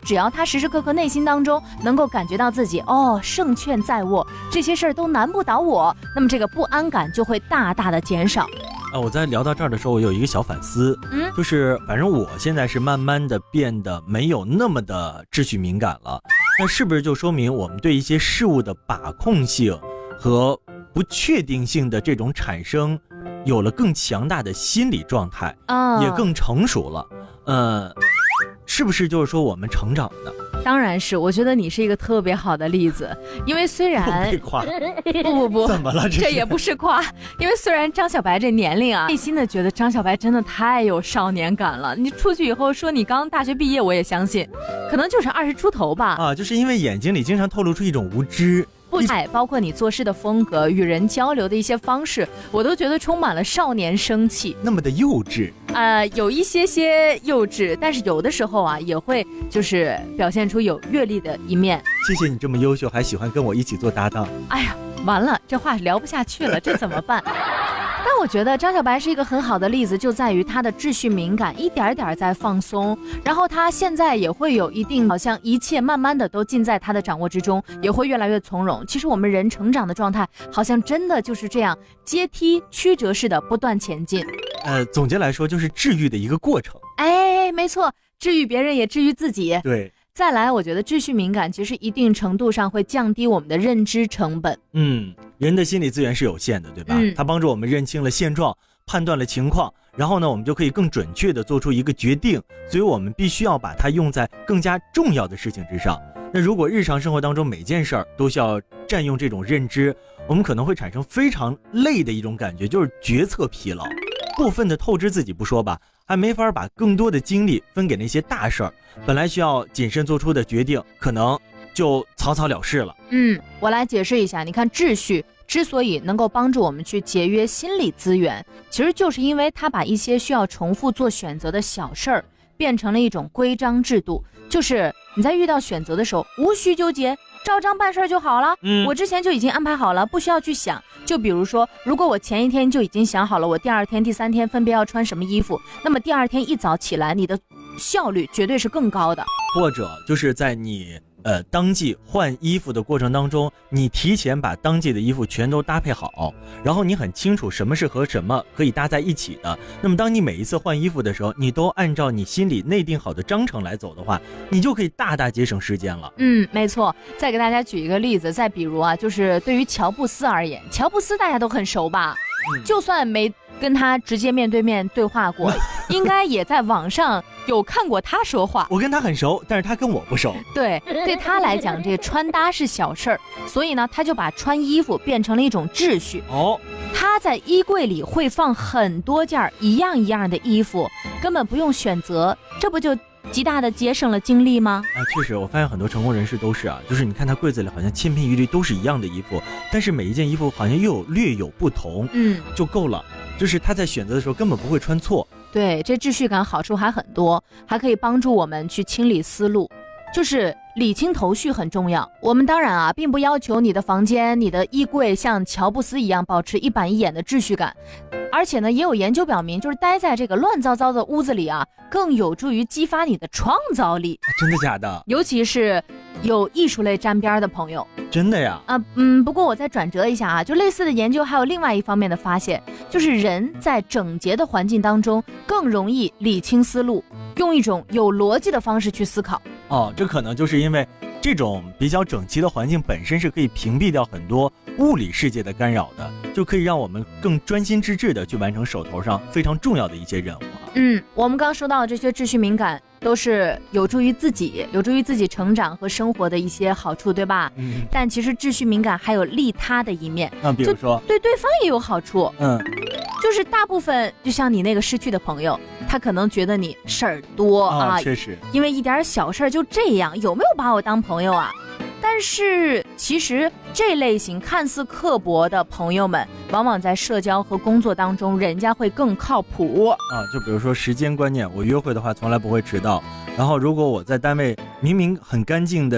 只要他时时刻刻内心当中能够感觉到自己胜券在握，这些事儿都难不倒我，那么这个不安感就会大大的减少。 我在聊到这儿的时候，我有一个小反思，就是反正我现在是慢慢的变得没有那么的秩序敏感了，那是不是就说明我们对一些事物的把控性和不确定性的这种产生有了更强大的心理状态，也更成熟了？是不是就是说我们成长呢？ 当然是，我觉得你是一个特别好的例子，因为虽然被夸不怎么了这也不是夸，因为虽然张小白这年龄啊，内心的觉得张小白真的太有少年感了。你出去以后说你刚大学毕业，我也相信，可能就是20出头吧。 就是因为眼睛里经常透露出一种无知。 包括你做事的风格，与人交流的一些方式，我都觉得充满了少年生气， 那么的幼稚。 有一些幼稚，但是有的时候啊，也会就是表现出有阅历的一面。 谢谢你这么优秀，还喜欢跟我一起做搭档。 哎呀，完了，这话聊不下去了，这怎么办？但我觉得张小白是一个很好的例子，就在于他的秩序敏感一点点在放松，然后他现在也会有一定，好像一切慢慢的都尽在他的掌握之中，也会越来越从容。其实我们人成长的状态好像真的就是这样阶梯曲折式的不断前进。 总结来说就是治愈的一个过程。 没错，治愈别人也治愈自己。 对。 再来，我觉得秩序敏感其实一定程度上会降低我们的认知成本。 人的心理资源是有限的，对吧？它帮助我们认清了现状，判断了情况，然后呢，我们就可以更准确地做出一个决定。所以我们必须要把它用在更加重要的事情之上。那如果日常生活当中每件事儿都需要占用这种认知，我们可能会产生非常累的一种感觉，就是决策疲劳。过分的透支自己不说吧，还没法把更多的精力分给那些大事儿，本来需要谨慎做出的决定，可能就草草了事了。 我来解释一下，你看秩序之所以能够帮助我们去节约心理资源，其实就是因为它把一些需要重复做选择的小事儿变成了一种规章制度，就是你在遇到选择的时候无需纠结，照章办事就好了。我之前就已经安排好了，不需要去想。就比如说，如果我前一天就已经想好了我第二天第三天分别要穿什么衣服，那么第二天一早起来你的效率绝对是更高的。 或者就是在你当季换衣服的过程当中，你提前把当季的衣服全都搭配好，然后你很清楚什么是和什么可以搭在一起的，那么当你每一次换衣服的时候，你都按照你心里内定好的章程来走的话，你就可以大大节省时间了。 没错。再给大家举一个例子，再比如就是对于乔布斯而言，乔布斯大家都很熟吧，就算没跟他直接面对面对话过，应该也在网上有看过他说话。 我跟他很熟，但是他跟我不熟。 对他来讲，这个穿搭是小事儿，所以呢，他就把穿衣服变成了一种秩序。他在衣柜里会放很多件一样一样的衣服，根本不用选择，这不就极大的节省了精力吗？ 确实，我发现很多成功人士都是就是你看他柜子里好像千篇一律都是一样的衣服，但是每一件衣服好像又略有不同，就够了。就是他在选择的时候根本不会穿错。 对，这秩序感好处还很多，还可以帮助我们去清理思路，就是理清头绪很重要。我们当然并不要求你的房间、你的衣柜像乔布斯一样保持一板一眼的秩序感，而且呢，也有研究表明，就是待在这个乱糟糟的屋子里更有助于激发你的创造力。 真的假的？ 尤其是有艺术类沾边的朋友。 真的呀？ 不过我再转折一下就类似的研究还有另外一方面的发现，就是人在整洁的环境当中更容易理清思路，用一种有逻辑的方式去思考。 这可能就是因为这种比较整齐的环境本身是可以屏蔽掉很多物理世界的干扰的，就可以让我们更专心致志的去完成手头上非常重要的一些任务。 我们刚说到的这些秩序敏感都是有助于自己成长和生活的一些好处，对吧？但其实秩序敏感还有利他的一面， 比如说对对方也有好处。就是大部分就像你那个失去的朋友，他可能觉得你事儿多确实， 因为一点小事就这样，有没有把我当朋友啊？但是其实这类型看似刻薄的朋友们，往往在社交和工作当中人家会更靠谱就比如说时间观念，我约会的话从来不会迟到，然后如果我在单位明明很干净的